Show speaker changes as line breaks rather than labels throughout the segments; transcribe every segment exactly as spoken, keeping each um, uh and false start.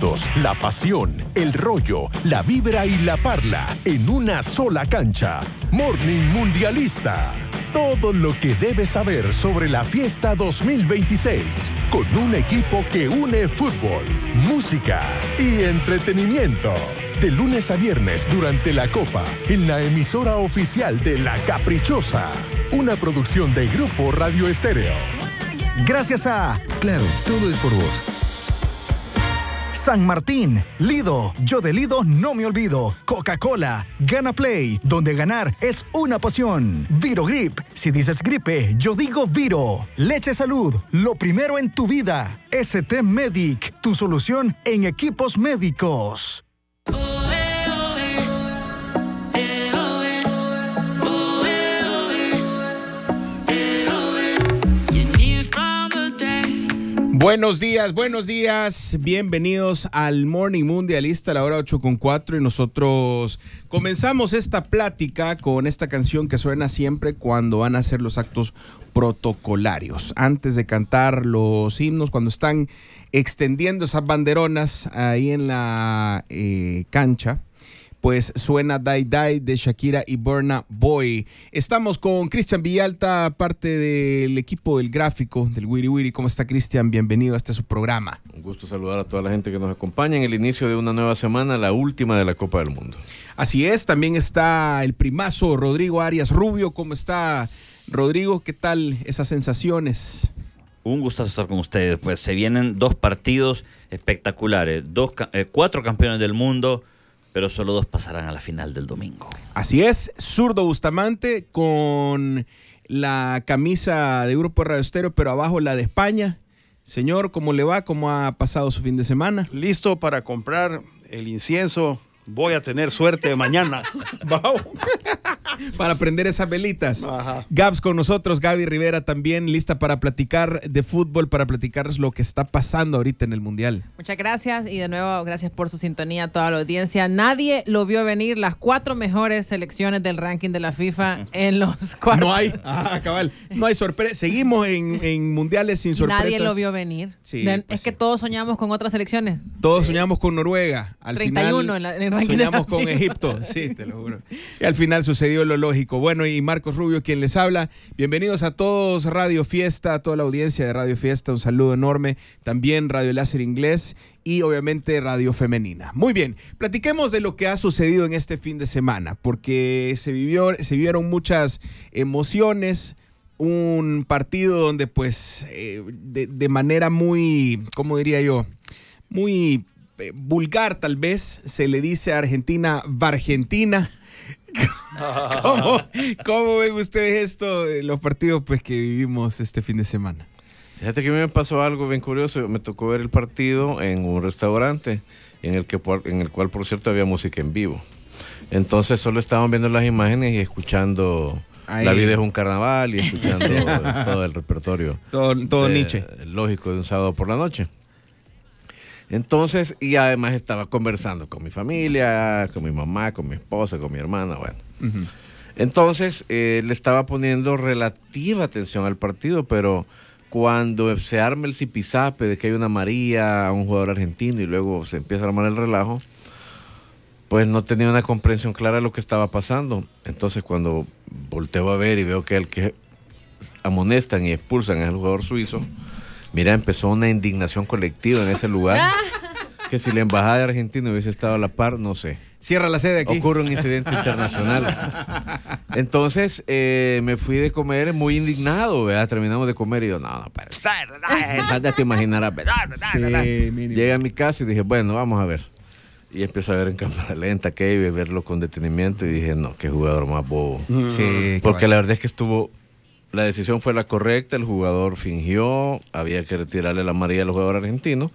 sentimientos, la pasión, el rollo, la vibra y la parla en una sola cancha. Morning Mundialista. Todo lo que debes saber sobre la fiesta dos mil veintiséis, con un equipo que une fútbol, música y entretenimiento. De lunes a viernes durante la Copa, en la emisora oficial de La Caprichosa. Una producción de Grupo Radio Estéreo.
Gracias a... Claro, todo es por vos. San Martín, Lido, yo de Lido no me olvido. Coca-Cola, Gana Play, donde ganar es una pasión. Viro Grip, si dices gripe, yo digo Viro. Leche Salud, lo primero en tu vida. S T Medic, tu solución en equipos médicos.
Buenos días, buenos días, bienvenidos al Morning Mundialista a la hora ocho con cuatro y nosotros comenzamos esta plática con esta canción que suena siempre cuando van a hacer los actos protocolarios, antes de cantar los himnos, cuando están extendiendo esas banderonas ahí en la eh, cancha. Pues suena Die Die de Shakira y Burna Boy. Estamos con Cristian Villalta, parte del equipo del gráfico del Wiri Wiri. ¿Cómo está, Cristian? Bienvenido a este su programa.
Un gusto saludar a toda la gente que nos acompaña en el inicio de una nueva semana, la última de la Copa del Mundo.
Así es, también está el primazo Rodrigo Arias Rubio. ¿Cómo está, Rodrigo? ¿Qué tal esas sensaciones?
Un gustazo estar con ustedes. Pues se vienen dos partidos espectaculares, dos, eh, cuatro campeones del mundo, pero solo dos pasarán a la final del domingo.
Así es, Zurdo Bustamante con la camisa de Grupo Radio Estéreo, pero abajo la de España. Señor, ¿cómo le va? ¿Cómo ha pasado su fin de semana?
Listo para comprar el incienso. Voy a tener suerte mañana. Vamos.
Para prender esas velitas.
Ajá.
Gabs con nosotros, Gaby Rivera también lista para platicar de fútbol, para platicarles lo que está pasando ahorita en el Mundial.
Muchas gracias y de nuevo gracias por su sintonía a toda la audiencia. Nadie lo vio venir, las cuatro mejores selecciones del ranking de la FIFA en los cuartos.
No hay, ah, cabal, no hay sorpresa. Seguimos en, en mundiales sin sorpresas.
Nadie lo vio venir.
Sí,
de,
pues
es que
sí.
todos soñamos con otras selecciones.
Todos soñamos con Noruega. Al
treinta y uno
final,
en, la, en el ranking
soñamos
de la
con
FIFA.
Egipto, sí, te lo juro. Y al final sucedió lo lógico. Bueno, y Marcos Rubio quien les habla. Bienvenidos a todos Radio Fiesta, a toda la audiencia de Radio Fiesta. Un saludo enorme. También Radio Láser Inglés y obviamente Radio Femenina. Muy bien, platiquemos de lo que ha sucedido en este fin de semana, porque se vivió, se vivieron muchas emociones. Un partido donde pues eh, de, de manera muy, ¿cómo diría yo? Muy eh, vulgar tal vez, se le dice a Argentina Vargentina. ¿Cómo, ¿Cómo ven ustedes esto, los partidos pues que vivimos este fin de semana?
Fíjate que a mí me pasó algo bien curioso. Me tocó ver el partido en un restaurante en el, que, en el cual, por cierto, había música en vivo. Entonces solo estaban viendo las imágenes y escuchando Ahí. La vida es un carnaval y escuchando sí. todo el repertorio.
Todo, todo
de,
Nietzsche.
Lógico, de un sábado por la noche. Entonces, y además estaba conversando con mi familia, con mi mamá, con mi esposa, con mi hermana, bueno. Uh-huh. Entonces, eh, le estaba poniendo relativa atención al partido, pero cuando se arma el zipizape de que hay una amarilla a un jugador argentino y luego se empieza a armar el relajo, pues no tenía una comprensión clara de lo que estaba pasando. Entonces, cuando volteo a ver y veo que el que amonestan y expulsan es el jugador suizo, mira, empezó una indignación colectiva en ese lugar, que si la embajada de Argentina hubiese estado a la par, no sé.
Cierra la sede aquí.
Ocurre un incidente internacional. Entonces, eh, me fui de comer muy indignado, ¿verdad? Terminamos de comer y yo, no, no, pero ya te imaginarás. Sí, llegué a mi casa y dije, bueno, vamos a ver. Y empiezo a ver en cámara lenta que iba a verlo con detenimiento y dije, no, qué jugador más bobo.
Sí,
porque la verdad es que estuvo... La decisión fue la correcta, el jugador fingió, había que retirarle la amarilla al jugador argentino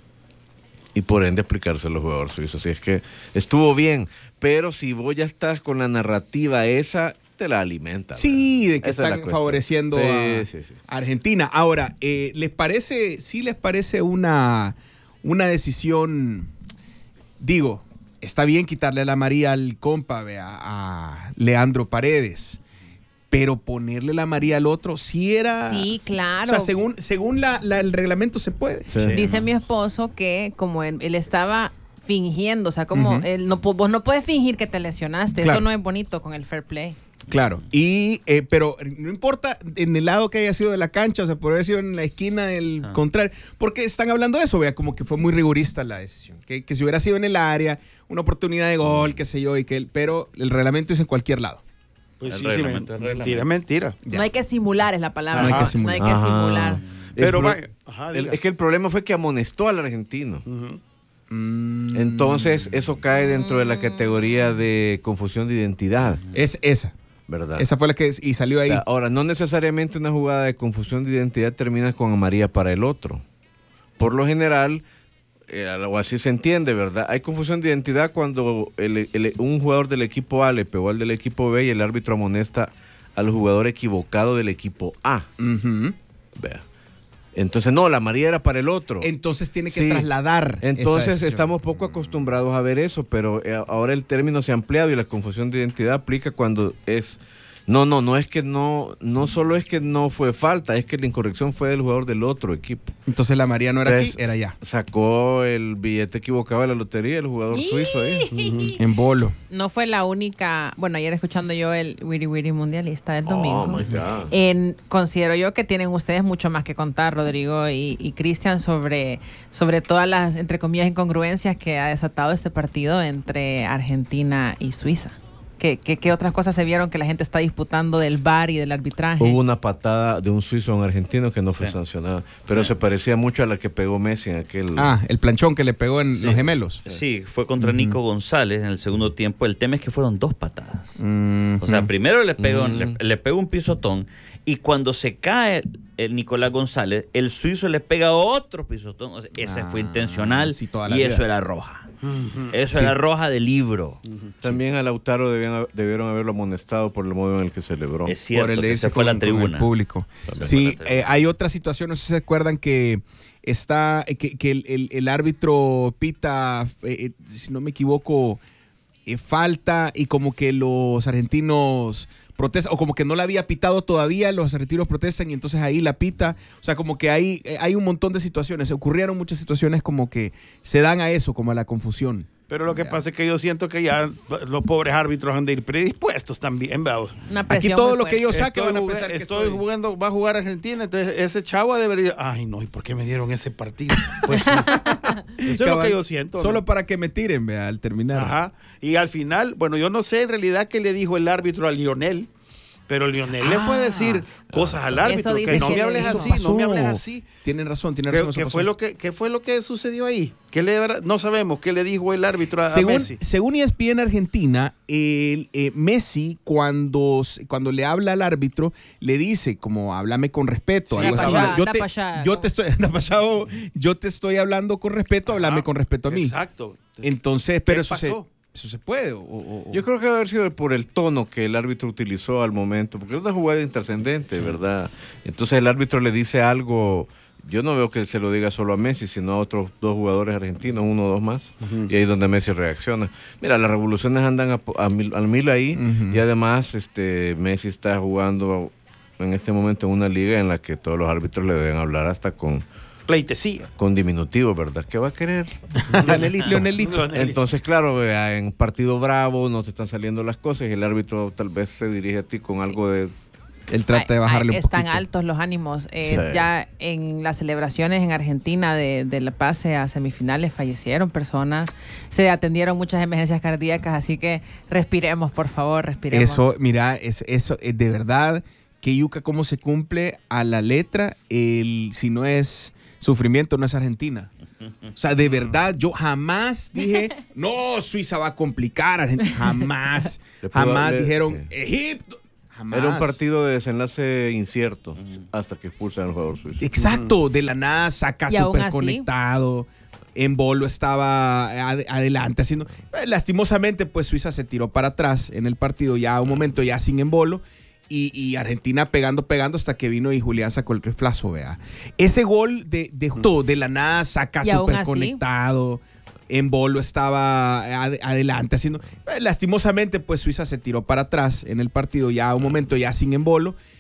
y por ende aplicárselo al jugador suizo. Así es que estuvo bien, pero si vos ya estás con la narrativa esa, te la alimentas.
Sí, de que
esa
están favoreciendo
sí,
a
sí, sí.
Argentina. Ahora, eh, ¿les parece, sí les parece una, una decisión, digo, está bien quitarle la amarilla al compa, vea, a Leandro Paredes? pero ponerle la amarilla al otro sí era...
Sí, claro.
O sea, según, según la, la, el reglamento se puede.
Sí.
Dice mi esposo que como él, él estaba fingiendo, o sea, como
Ujú.
él no, vos no puedes fingir que te lesionaste,
Claro.
eso no es bonito con el fair play.
Claro, y eh, pero no importa en el lado que haya sido de la cancha, o sea, por haber sido en la esquina del
Ah.
contrario, porque están hablando de eso, vea, como que fue muy rigurista la decisión, que, que si hubiera sido en el área, una oportunidad de gol, qué sé yo, y que el, pero el reglamento es en cualquier lado.
Pues
El
sí, sí,
reglamento,
men-
el reglamento.
mentira, mentira.
Ya.
No hay que simular, es la palabra.
No hay que
No
simular.
hay que
Ajá.
simular.
Pero
El pro-
vaya, ajá,
el-
diga.
es que el problema fue que amonestó al argentino.
Ujú.
Mm,
Entonces, eso cae dentro de la categoría de confusión de identidad,
es esa,
¿verdad?
esa fue la que y salió ahí.
Ahora, no necesariamente una jugada de confusión de identidad termina con amarilla para el otro. Por lo general, eh, o así se entiende, ¿verdad? Hay confusión de identidad cuando el- el- un jugador del equipo A le pegó al del equipo B y el árbitro amonesta al jugador equivocado del equipo A.
Ujú.
Vea. Entonces, no, la amarilla era para el otro.
Entonces tiene que
Sí.
trasladar. esa
Entonces
decisión.
estamos poco acostumbrados a ver eso, pero eh, ahora el término se ha ampliado y la confusión de identidad aplica cuando es... No, no, no es que no, no solo es que no fue falta, es que la incorrección fue del jugador del otro equipo.
Entonces la María no era
Entonces,
aquí, era allá.
Sacó el billete equivocado de la lotería, el jugador suizo ahí.
En bolo.
No fue la única, bueno, ayer escuchando yo el Wiri Wiri mundialista del domingo.
Oh, my God.
En, considero yo que tienen ustedes mucho más que contar, Rodrigo y, y Cristian, sobre, sobre todas las, entre comillas, incongruencias que ha desatado este partido entre Argentina y Suiza. ¿Qué, qué, qué otras cosas se vieron que la gente está disputando del V A R y del arbitraje?
Hubo una patada de un suizo a un argentino que no fue
Sí.
sancionada, pero se parecía mucho a la que pegó Messi en aquel...
Ah, el planchón que le pegó en los gemelos.
Sí, fue contra Nico González en el segundo tiempo. El tema es que fueron dos patadas.
Mm,
O sea, primero le pegó,
Mm.
le, le pegó un pisotón y cuando se cae el Nicolás González, el suizo le pega otro pisotón. O sea, ese
Ah,
fue intencional
sí, toda la
y
vida.
eso era roja. Eso
Sí.
era roja de libro.
También a Lautaro debían, debieron haberlo amonestado por el modo en el que celebró.
Es cierto,
por el de
que
irse
se fue a la
con- con el
tribuna.
público.
También
Sí,
fue a la tribuna.
eh, hay otra situación, no sé si se acuerdan que está, eh, que, que el, el- el árbitro pita, eh, si no me equivoco, eh, falta y como que los argentinos protestan, o como que no la había pitado todavía, los argentinos protestan y entonces ahí la pita. O sea, como que hay, eh, hay un montón de situaciones, ocurrieron muchas situaciones como que se dan a eso, como a la confusión.
Pero lo que pasa es que yo siento que ya los pobres árbitros han de ir predispuestos también, ¿verdad?
Una
Aquí
presión
todo
muy
lo que
fuerte.
ellos saquen
Estoy,
van a
jugando,
pensar que
estoy
estoy...
jugando, va a jugar Argentina, entonces ese chavo debería, ay no, ¿y por qué me dieron ese partido? Pues sí. Eso es lo
Cabal,
que yo siento.
Solo
¿no?
para que me tiren, vea, al terminar.
Ajá. Y al final, bueno, yo no sé en realidad qué le dijo el árbitro a Lionel, pero Lionel le puede decir cosas al árbitro,
dice
que no
que
me
le
hables
dijo.
así,
Pasó.
no me hables así.
Tienen razón, tienen
¿Qué,
razón. eso
qué
pasó.
fue lo que, ¿Qué fue lo que sucedió ahí? ¿Qué le, no sabemos qué le dijo el árbitro a, a
Según,
Messi.
según E S P N Argentina, el, eh, Messi cuando, s- cuando le habla al árbitro, le dice como háblame con respeto.
Sí,
algo
anda
así.
pa' allá,
yo,
anda
te,
pa' allá,
yo
¿no?
te estoy, anda pa' allá, o yo te estoy hablando con respeto, háblame
Ajá.
con respeto a mí.
Exacto.
Entonces, pero eso se,
pasó?
eso se puede. o- o- o-
Yo creo que debe haber sido por el tono que el árbitro utilizó al momento, porque es una jugada intrascendente, ¿verdad? Entonces el árbitro le dice algo, yo no veo que se lo diga solo a Messi, sino a otros dos jugadores argentinos, uno o dos más, y ahí es donde Messi reacciona. Mira, las revoluciones andan a, a mil, al mil ahí,
Ujú.
y además este Messi está jugando en este momento en una liga en la que todos los árbitros le deben hablar hasta con...
Pleitesía.
con diminutivo, ¿verdad? ¿Qué va a querer?
Leonelito. Leonelito.
Entonces, claro, vea, en partido bravo no te están saliendo las cosas y el árbitro tal vez se dirige a ti con algo de...
Él trata de
Ay,
bajarle
ay,
un
están
poquito.
altos los ánimos. Eh,
Sí.
Ya en las celebraciones en Argentina de, de la pase a semifinales fallecieron personas, se atendieron muchas emergencias cardíacas, así que respiremos, por favor, respiremos.
Eso, mira, es, eso es de verdad que yuca cómo se cumple a la letra el si no es sufrimiento no es Argentina. O sea, de verdad, yo jamás dije, no, Suiza va a complicar a Argentina. Jamás,
Le pudo
jamás
haber-
dijeron,
sí.
Egipto. Jamás.
Era un partido de desenlace incierto hasta que expulsan al jugador suizo.
Exacto, de la nada saca
Y aún
súper
así-
conectado. En bolo estaba ad- adelante haciendo. eh, Lastimosamente, pues Suiza se tiró para atrás en el partido, ya un momento ya sin en bolo. Y, y Argentina pegando, pegando hasta que vino y Julián sacó el reflazo, vea. Ese gol de, de, todo, de la nada saca
Y aún
súper
así-
conectado. Embolo estaba ad- adelante haciendo... Lastimosamente, pues Suiza se tiró para atrás en el partido, ya un momento ya sin Embolo.